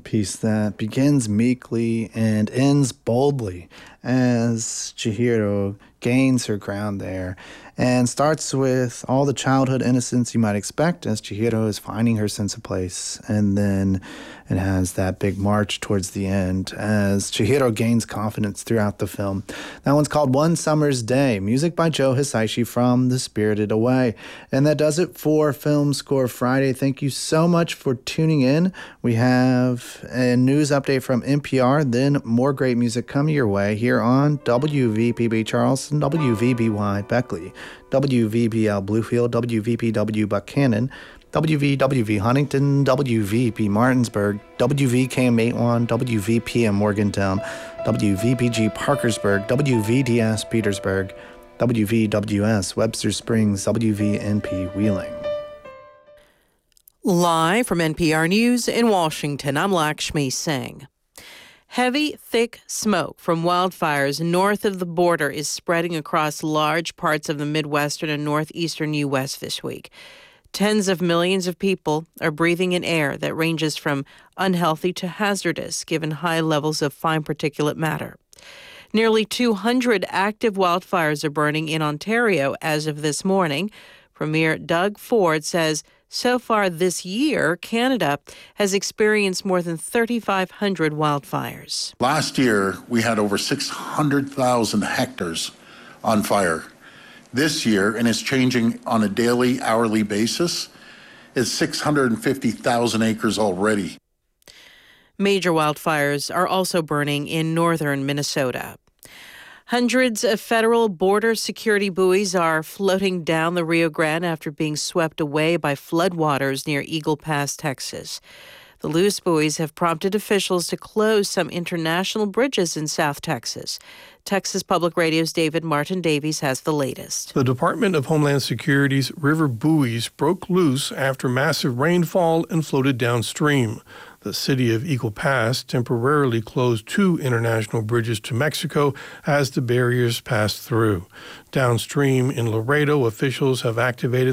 piece that begins meekly and ends boldly as Chihiro gains her crown there, and starts with all the childhood innocence you might expect as Chihiro is finding her sense of place, and then it has that big march towards the end as Chihiro gains confidence throughout the film. That one's called One Summer's Day, music by Joe Hisaishi from The Spirited Away. And that does it for Film Score Friday. Thank you so much for tuning in. We have a news update from NPR, then more great music coming your way here on WVPB Charleston, WVBY Beckley, WVBL Bluefield, WVPW Buchanan, WVWV Huntington, WVP Martinsburg, WVKM81, WVPM Morgantown, WVPG Parkersburg, WVDS Petersburg, WVWS Webster Springs, WVNP Wheeling. Live from NPR News in Washington, I'm Lakshmi Singh. Heavy, thick smoke from wildfires north of the border is spreading across large parts of the Midwestern and northeastern U.S. this week. Tens of millions of people are breathing in air that ranges from unhealthy to hazardous, given high levels of fine particulate matter. Nearly 200 active wildfires are burning in Ontario as of this morning. Premier Doug Ford says so far this year, Canada has experienced more than 3,500 wildfires. Last year, we had over 600,000 hectares on fire. This year, and it's changing on a daily, hourly basis, is 650,000 acres already. Major wildfires are also burning in northern Minnesota. Hundreds of federal border security buoys are floating down the Rio Grande after being swept away by floodwaters near Eagle Pass, Texas. The loose buoys have prompted officials to close some international bridges in South Texas. Texas Public Radio's David Martin Davies has the latest. The Department of Homeland Security's river buoys broke loose after massive rainfall and floated downstream. The city of Eagle Pass temporarily closed 2 international bridges to Mexico as the barriers passed through. Downstream in Laredo, officials have activated